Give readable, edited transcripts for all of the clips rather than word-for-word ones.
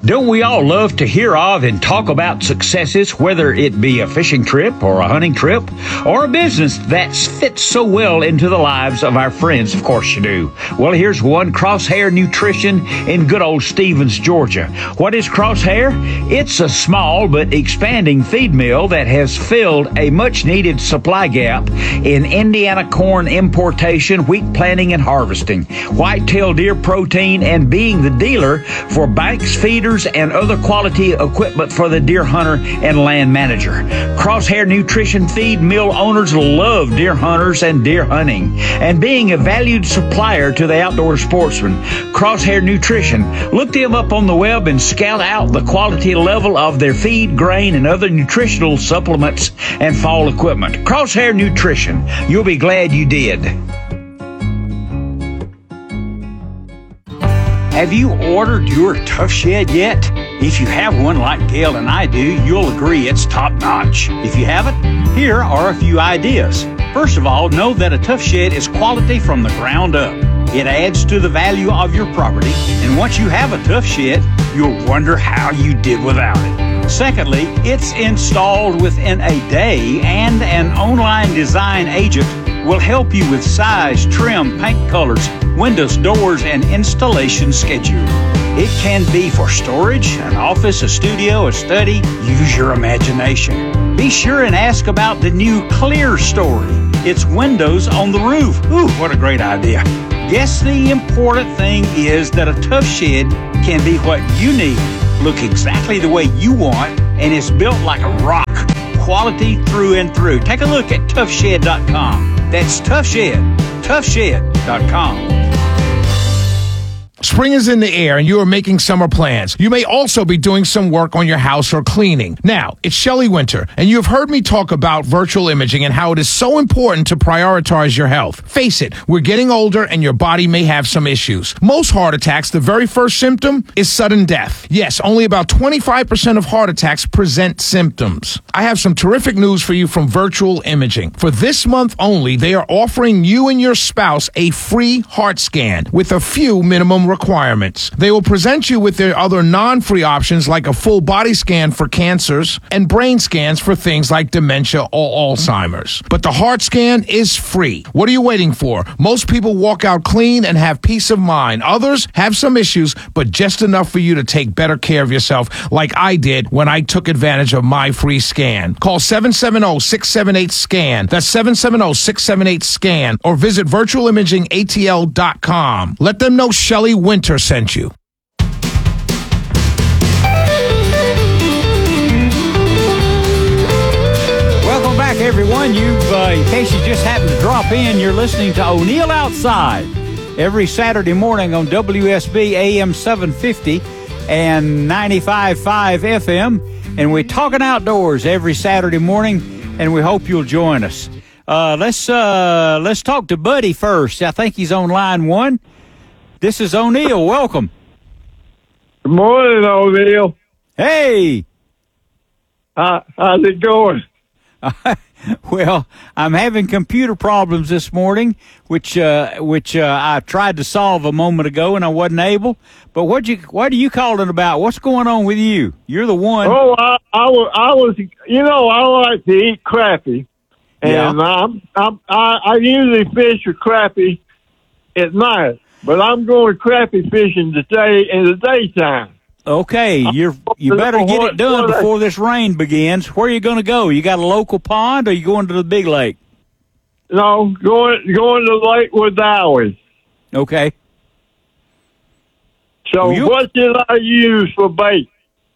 Don't we all love to hear of and talk about successes, whether it be a fishing trip or a hunting trip or a business that fits so well into the lives of our friends? Of course you do. Well, here's one, Crosshair Nutrition in good old Stevens, Georgia. What is Crosshair? It's a small but expanding feed mill that has filled a much-needed supply gap in Indiana corn importation, wheat planting and harvesting, whitetail deer protein, and being the dealer for banks, feeders, and other quality equipment for the deer hunter and land manager. Crosshair Nutrition feed mill owners love deer hunters and deer hunting, and being a valued supplier to the outdoor sportsman. Crosshair Nutrition, look them up on the web and scout out the quality level of their feed, grain, and other nutritional supplements and fall equipment. Crosshair Nutrition, you'll be glad you did. Have you ordered your Tough Shed yet? If you have one like Gail and I do, you'll agree it's top-notch. If you haven't, here are a few ideas. First of all, know that a Tough Shed is quality from the ground up. It adds to the value of your property, and once you have a Tough Shed, you'll wonder how you did without it. Secondly, it's installed within a day, and an online design agent will help you with size, trim, paint colors, windows, doors, and installation schedule. It can be for storage, an office, a studio, a study. Use your imagination. Be sure and ask about the new Clear Story. It's windows on the roof. Ooh, what a great idea. Guess the important thing is that a Tough Shed can be what you need, look exactly the way you want, and it's built like a rock. Quality through and through. Take a look at toughshed.com. That's toughshed.com. Spring is in the air and you are making summer plans. You may also be doing some work on your house or cleaning. Now, it's Shelley Winter, and you have heard me talk about virtual imaging and how it is so important to prioritize your health. Face it, we're getting older and your body may have some issues. Most heart attacks, the very first symptom is sudden death. Yes, only about 25% of heart attacks present symptoms. I have some terrific news for you from Virtual Imaging. For this month only, they are offering you and your spouse a free heart scan with a few minimum requirements. They will present you with their other non-free options like a full body scan for cancers and brain scans for things like dementia or Alzheimer's. But the heart scan is free. What are you waiting for? Most people walk out clean and have peace of mind. Others have some issues, but just enough for you to take better care of yourself like I did when I took advantage of my free scan. Call 770-678-SCAN. That's 770-678-SCAN, or visit virtualimagingatl.com. Let them know Shelley Winter sent you. Welcome back, everyone. In case you just happened to drop in, you're listening to O'Neill Outside every Saturday morning on WSB AM 750 and 95.5 FM, and we're talking outdoors every Saturday morning, and we hope you'll join us. Let's talk to Buddy first. I think he's on line one. This is O'Neill. Welcome. Good morning, O'Neill. Hey. How's it going? Well, I'm having computer problems this morning, which I tried to solve a moment ago and I wasn't able. But what are you calling about? What's going on with you? You're the one. Oh, I was. I like to eat crappie, and I usually fish for crappie at night. But I'm going crappie fishing today in the daytime. Okay, you better get it done before this rain begins. Where are you going to go? You got a local pond, or you going to the big lake? No, going to Lake Wedowee. Okay. So what did I use for bait?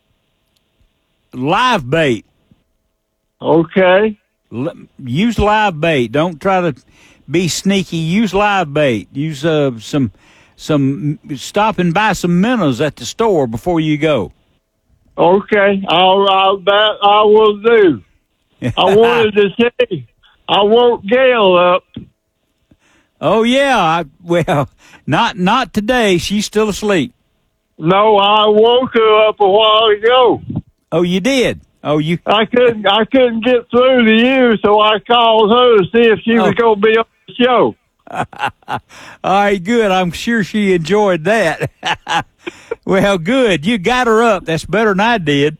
Live bait. Okay. Use live bait. Don't try to be sneaky. Use live bait. Use some stop and buy some minnows at the store before you go. Okay, that I will do. I wanted to say I woke Gail up. Oh yeah, not today. She's still asleep. No, I woke her up a while ago. Oh, you did. Oh, I couldn't get through to you, so I called her to see if she was going to be on the show. All right, good. I'm sure she enjoyed that. Well, good. You got her up. That's better than I did.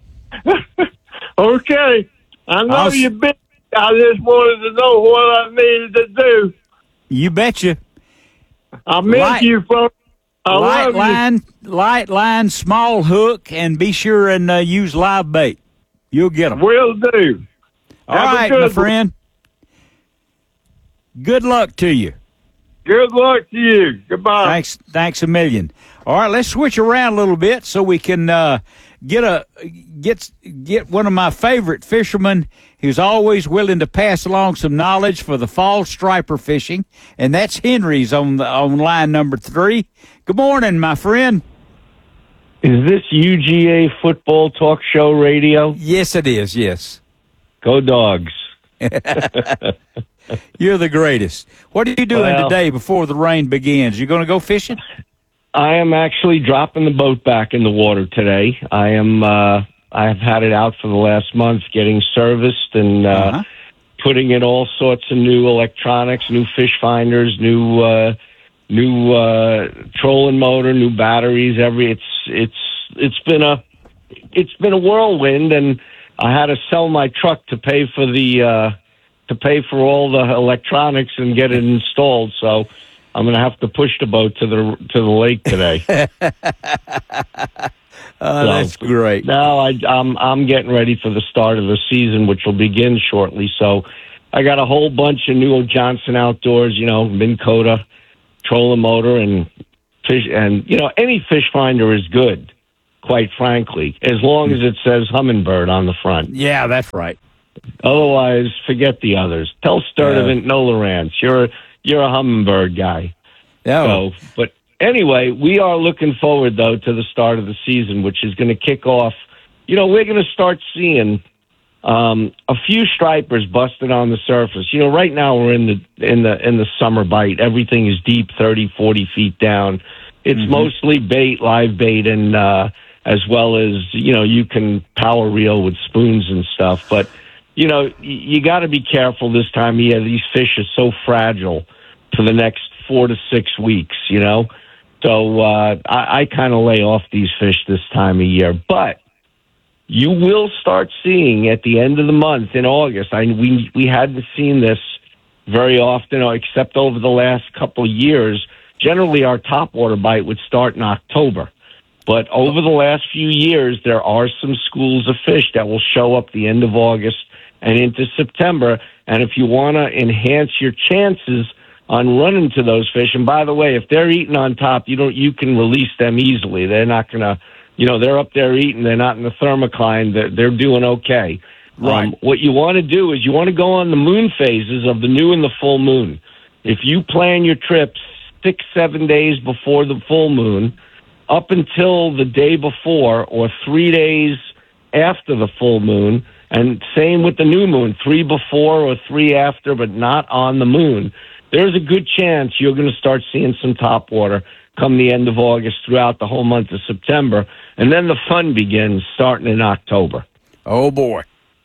Okay. I know you're busy. I just wanted to know what I needed to do. You betcha. I miss you, folks. I love you. Light line, small hook, and be sure and use live bait. You'll get them. Will do. All right, my friend. Good luck to you. Good luck to you. Goodbye. Thanks a million. All right, let's switch around a little bit so we can get one of my favorite fishermen who's always willing to pass along some knowledge for the fall striper fishing, and that's Henry's on line number 3. Good morning, my friend. Is this UGA football talk show radio? Yes, it is. Yes. Go Dogs. You're the greatest. What are you doing today before the rain begins? You going to go fishing? I am actually dropping the boat back in the water today. I have had it out for the last month, getting serviced and putting in all sorts of new electronics, new fish finders, new trolling motor, new batteries. It's been a whirlwind, and I had to sell my truck to pay for all the electronics and get it installed. So I'm going to have to push the boat to the lake today. That's great. Now I'm getting ready for the start of the season, which will begin shortly. So I got a whole bunch of new Johnson Outdoors, Minn Kota, trolling motor, and fish, and any fish finder is good, quite frankly, as long as it says Humminbird on the front. Yeah, that's right. Otherwise, forget the others. Tell Sturdivant, no Lowrance. You're a Humminbird guy. Oh. So, but anyway, we are looking forward, though, to the start of the season, which is going to kick off. We're going to start seeing a few stripers busted on the surface. Right now we're in the summer bite. Everything is deep, 30, 40 feet down. It's mostly bait, live bait, and as well as, you can power reel with spoons and stuff. But, you got to be careful this time of year. These fish are so fragile for the next 4 to 6 weeks, So I kind of lay off these fish this time of year. But you will start seeing at the end of the month in August. We hadn't seen this very often, except over the last couple of years. Generally, our topwater bite would start in October. But over the last few years, there are some schools of fish that will show up the end of August and into September. And if you want to enhance your chances on running to those fish, and by the way, if they're eating on top, you can release them easily. They're not going to, they're up there eating. They're not in the thermocline. They're doing okay. Right. What you want to do is you want to go on the moon phases of the new and the full moon. If you plan your trips 6-7 days before the full moon, up until the day before or 3 days after the full moon, and same with the new moon, 3 before or 3 after, but not on the moon, there's a good chance you're going to start seeing some topwater come the end of August throughout the whole month of September. And then the fun begins starting in October. Oh, boy.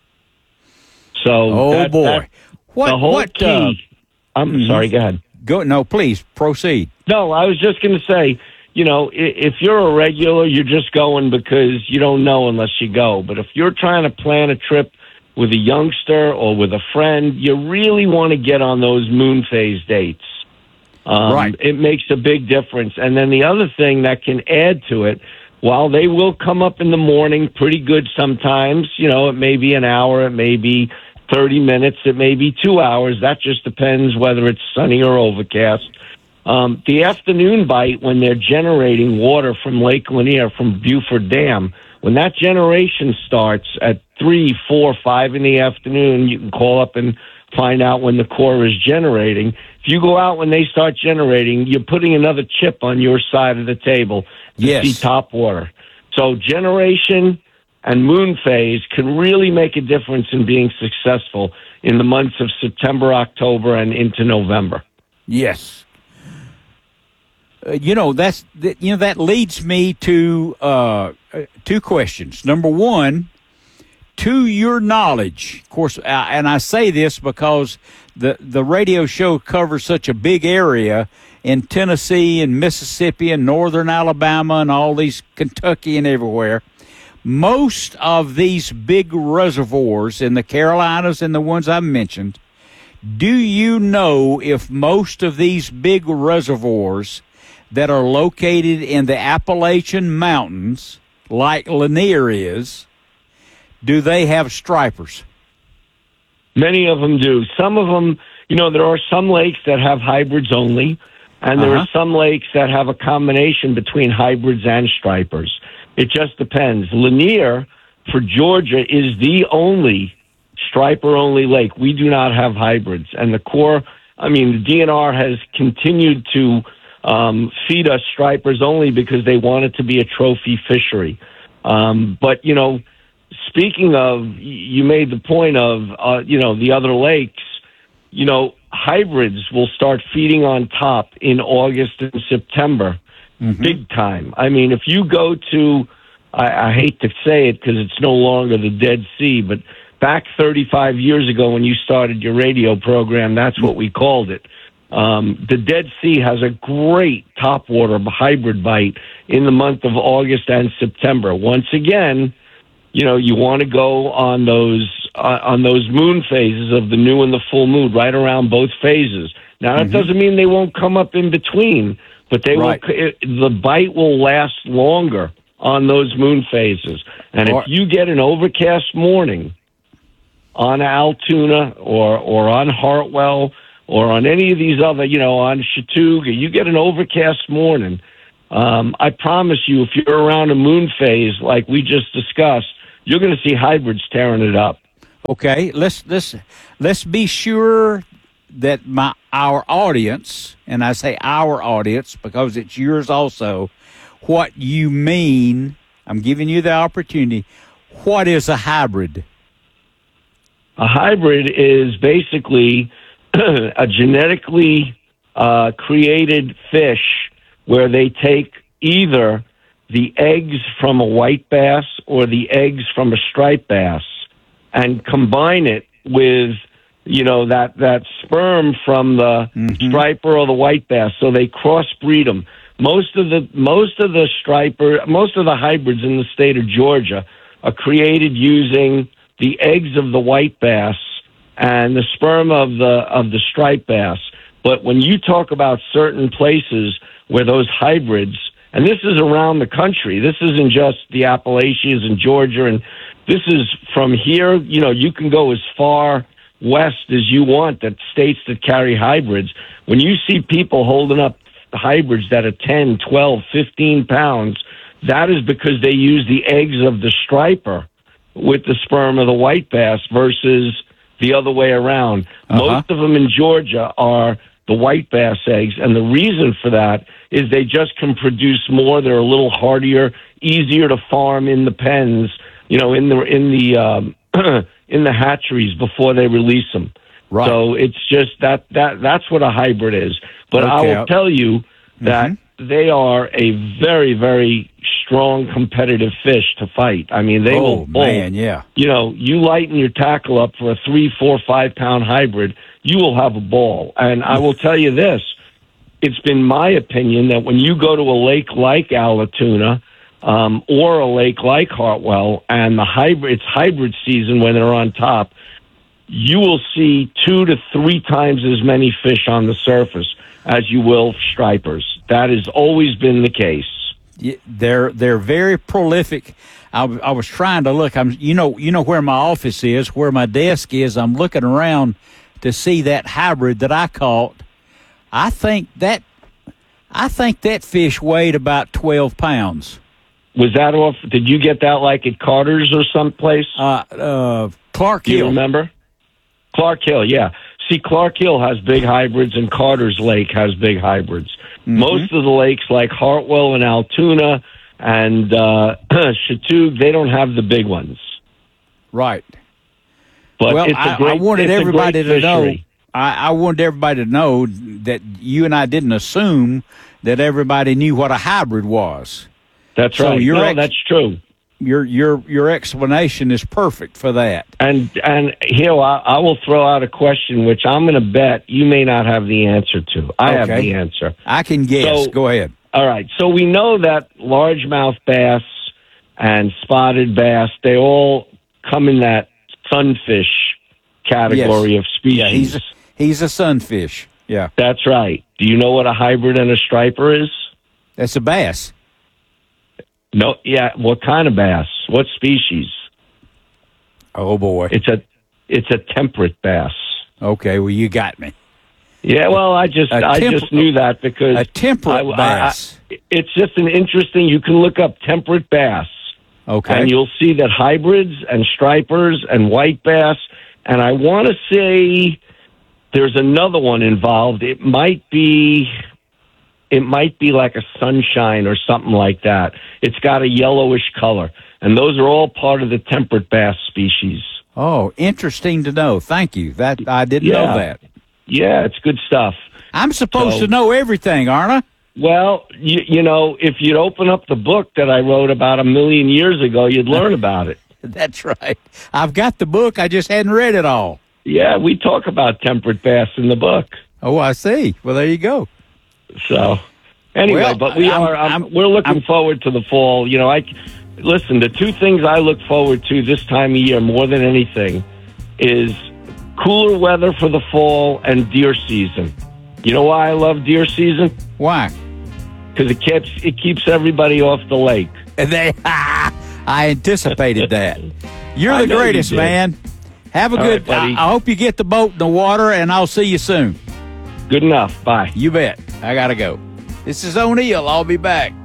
So, the whole key. I'm sorry, go ahead. No, please, proceed. No, I was just going to say, if you're a regular, you're just going because you don't know unless you go. But if you're trying to plan a trip with a youngster or with a friend, you really want to get on those moon phase dates. Right. It makes a big difference. And then the other thing that can add to it, while they will come up in the morning pretty good sometimes, it may be an hour, it may be 30 minutes, it may be 2 hours. That just depends whether it's sunny or overcast. The afternoon bite, when they're generating water from Lake Lanier, from Buford Dam, when that generation starts at 3, 4, 5 in the afternoon, you can call up and find out when the core is generating. If you go out when they start generating, you're putting another chip on your side of the table to see topwater. So generation and moon phase can really make a difference in being successful in the months of September, October, and into November. Yes. That leads me to 2 questions. Number one, to your knowledge, of course, and I say this because the radio show covers such a big area in Tennessee and Mississippi and northern Alabama and all these Kentucky and everywhere. Most of these big reservoirs in the Carolinas and the ones I mentioned, do you know if most of these big reservoirs that are located in the Appalachian Mountains, like Lanier is, do they have stripers? Many of them do. Some of them, there are some lakes that have hybrids only, and there are some lakes that have a combination between hybrids and stripers. It just depends. Lanier, for Georgia, is the only striper-only lake. We do not have hybrids. And the DNR has continued to feed us stripers only because they want it to be a trophy fishery. But, speaking of, you made the point of, the other lakes, hybrids will start feeding on top in August and September, big time. I mean, if you go to, I hate to say it because it's no longer the Dead Sea, but back 35 years ago when you started your radio program, that's what we called it. The Dead Sea has a great topwater hybrid bite in the month of August and September. Once again, you want to go on those moon phases of the new and the full moon, right around both phases. Now, that doesn't mean they won't come up in between, but the bite will last longer on those moon phases. And if you get an overcast morning on Altoona or on Hartwell or on any of these other, on Chattooga, you get an overcast morning, I promise you, if you're around a moon phase like we just discussed, you're going to see hybrids tearing it up. Okay, let's be sure that our audience, and I say our audience because it's yours also, what you mean. I'm giving you the opportunity. What is a hybrid? A hybrid is basically a genetically created fish where they take either the eggs from a white bass or the eggs from a striped bass and combine it with, that sperm from the striper or the white bass. So they crossbreed them. Most of the hybrids in the state of Georgia are created using the eggs of the white bass and the sperm of the striped bass. But when you talk about certain places where those hybrids, and this is around the country, this isn't just the Appalachians and Georgia, and this is from here, you can go as far west as you want, that states that carry hybrids. When you see people holding up hybrids that are 10, 12, 15 pounds, that is because they use the eggs of the striper with the sperm of the white bass versus the other way around. Most of them in Georgia are the white bass eggs, and the reason for that is they just can produce more. They're a little hardier, easier to farm in the pens, in the hatcheries before they release them. Right. So it's just that's what a hybrid is. But I will tell you that they are a very, very strong competitive fish to fight. I mean, they will. Man, yeah. You lighten your tackle up for a 3, 4, 5 pound hybrid, you will have a ball. And I will tell you this: it's been my opinion that when you go to a lake like Alatoona or a lake like Hartwell, and it's hybrid season when they're on top, you will see 2 to 3 times as many fish on the surface as you will stripers. That has always been the case. Yeah, they're very prolific. I was trying to look. You know where my office is, where my desk is. I'm looking around to see that hybrid that I caught. I think that fish weighed about 12 pounds. Was that off? Did you get that like at Carter's or someplace? Clark Do you Hill. remember? Clark Hill, yeah. See, Clark Hill has big hybrids, and Carter's Lake has big hybrids. Most of the lakes like Hartwell and Altoona and Chattooga, they don't have the big ones. Right. But well, I wanted everybody to know. I wanted everybody to know that you and I didn't assume that everybody knew what a hybrid was. That's right. That's true. your explanation is perfect for that. And here I will throw out a question which I'm going to bet you may not have the answer to. I have the answer. I can guess. So, go ahead. All right. So we know that largemouth bass and spotted bass, they all come in that sunfish category of species. Yeah, he's a sunfish. Yeah. That's right. Do you know what a hybrid and a striper is? That's a bass. No. Yeah. What kind of bass? What species? Oh boy. It's a temperate bass. Okay. Well, you got me. Yeah. Well, I just knew that because a temperate bass. It's just an interesting. You can look up temperate bass. Okay. And you'll see that hybrids and stripers and white bass, and I want to say there's another one involved. It might be like a sunshine or something like that. It's got a yellowish color, and those are all part of the temperate bass species. Oh, interesting to know. Thank you. That I didn't know that. Yeah, it's good stuff. I'm supposed to know everything, aren't I? Well, you know, if you'd open up the book that I wrote about 1 million years ago, you'd learn about it. That's right. I've got the book. I just hadn't read it all. Yeah, we talk about temperate bass in the book. Oh, I see. Well, there you go. So, anyway, but we're looking forward to the fall. You know, listen, the two things I look forward to this time of year more than anything is cooler weather for the fall and deer season. You know why I love deer season? Why? Because it keeps everybody off the lake. I anticipated that. You're the greatest, man. Have a good. Right, I hope you get the boat in the water, and I'll see you soon. Good enough. Bye. You bet. I gotta go. This is O'Neill. I'll be back.